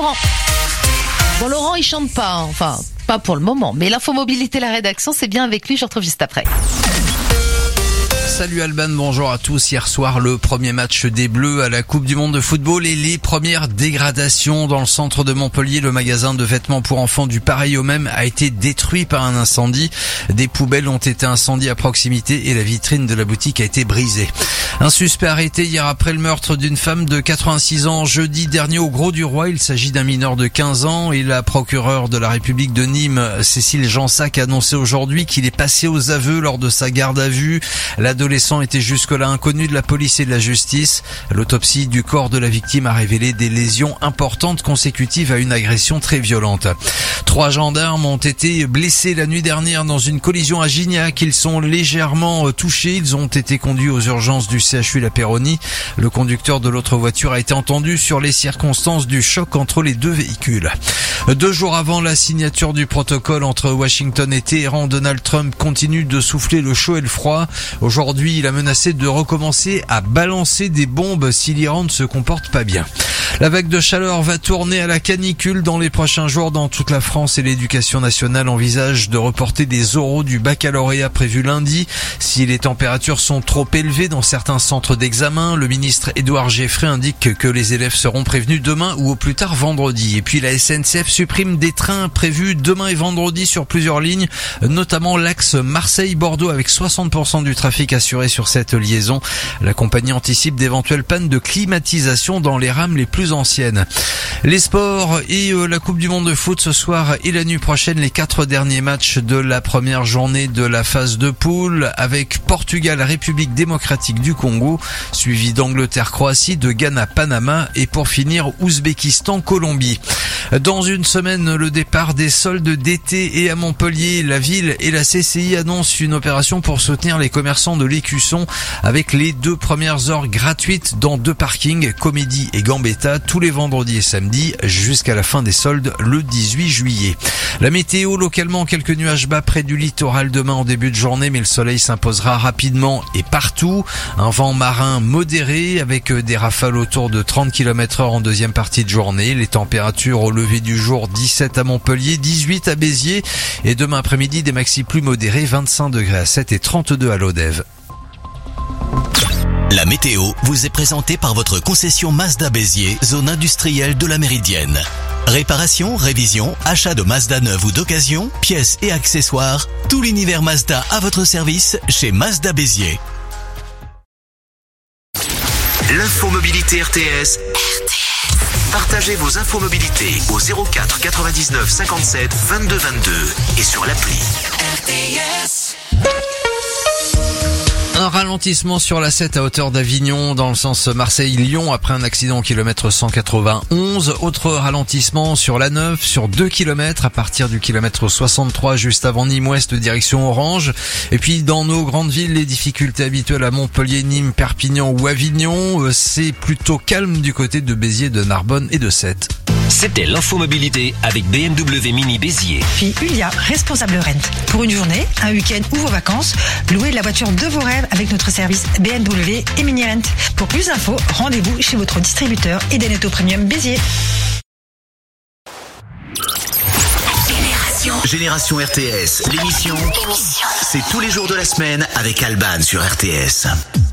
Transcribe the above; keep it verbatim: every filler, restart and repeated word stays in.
Laurent. Bon, Laurent, il chante pas, hein. Enfin, pas pour le moment. Mais l'infomobilité, la rédaction, c'est bien avec lui. Je retrouve juste après. Salut Alban, bonjour à tous. Hier soir, le premier match des Bleus à la Coupe du Monde de football et les premières dégradations dans le centre de Montpellier. Le magasin de vêtements pour enfants du Pareil au Même a été détruit par un incendie. Des poubelles ont été incendiées à proximité et la vitrine de la boutique a été brisée. Un suspect arrêté hier après le meurtre d'une femme de quatre-vingt-six ans jeudi dernier au Grau-du-Roi. Il s'agit d'un mineur de quinze ans et la procureure de la République de Nîmes, Cécile Jansac, a annoncé aujourd'hui qu'il est passé aux aveux lors de sa garde à vue. L'adolescent était jusque-là inconnu de la police et de la justice. L'autopsie du corps de la victime a révélé des lésions importantes consécutives à une agression très violente. Trois gendarmes ont été blessés la nuit dernière dans une collision à Gignac. Ils sont légèrement touchés. Ils ont été conduits aux urgences du C H U La Péronie. Le conducteur de l'autre voiture a été entendu sur les circonstances du choc entre les deux véhicules. Deux jours avant la signature du protocole entre Washington et Téhéran, Donald Trump continue de souffler le chaud et le froid. Aujourd'hui, il a menacé de recommencer à balancer des bombes si l'Iran ne se comporte pas bien. La vague de chaleur va tourner à la canicule dans les prochains jours dans toute la France et l'éducation nationale envisage de reporter des oraux du baccalauréat prévu lundi. Si les températures sont trop élevées dans certains centres d'examen, le ministre Édouard Geffray indique que les élèves seront prévenus demain ou au plus tard vendredi. Et puis la S N C F supprime des trains prévus demain et vendredi sur plusieurs lignes, notamment l'axe Marseille-Bordeaux avec soixante pour cent du trafic assuré sur cette liaison. La compagnie anticipe d'éventuelles pannes de climatisation dans les rames les plus anciennes. Les sports et euh, la Coupe du Monde de foot ce soir et la nuit prochaine, les quatre derniers matchs de la première journée de la phase de poule avec Portugal, République démocratique du Congo, suivi d'Angleterre-Croatie, de Ghana-Panama et pour finir Ouzbékistan-Colombie. Dans une semaine, le départ des soldes d'été et à Montpellier, la ville et la C C I annoncent une opération pour soutenir les commerçants de l'Écusson avec les deux premières heures gratuites dans deux parkings, Comédie et Gambetta, tous les vendredis et samedis jusqu'à la fin des soldes le dix-huit juillet. La météo, localement quelques nuages bas près du littoral demain en début de journée, mais le soleil s'imposera rapidement et partout. Un vent marin modéré avec des rafales autour de trente kilomètres heure en deuxième partie de journée. Les températures au lever du jour, dix-sept à Montpellier, dix-huit à Béziers et demain après-midi des maxis plus modérés, vingt-cinq degrés à Sète et trente-deux à Lodève. La météo vous est présentée par votre concession Mazda Béziers, zone industrielle de la Méridienne. Réparation, révision, achat de Mazda neuve ou d'occasion, pièces et accessoires, tout l'univers Mazda à votre service chez Mazda Béziers. L'infomobilité R T S. R T S. Partagez vos infomobilités au zéro quatre quatre-vingt-dix-neuf cinquante-sept vingt-deux vingt-deux et sur l'appli. R T S. Un ralentissement sur la sept à hauteur d'Avignon dans le sens Marseille-Lyon après un accident au kilomètre cent quatre-vingt-onze. Autre ralentissement sur la neuf sur deux kilomètres à partir du kilomètre soixante-trois juste avant Nîmes-Ouest direction Orange. Et puis dans nos grandes villes, les difficultés habituelles à Montpellier, Nîmes, Perpignan ou Avignon. C'est plutôt calme du côté de Béziers, de Narbonne et de Sète. C'était l'infomobilité avec B M W Mini Béziers. Puis Ulia, responsable rent. Pour une journée, un week-end ou vos vacances, louez la voiture de vos rêves avec notre service B M W et Mini Rent. Pour plus d'infos, rendez-vous chez votre distributeur Edenetto Premium Béziers. Génération. Génération R T S, l'émission, c'est tous les jours de la semaine avec Alban sur R T S.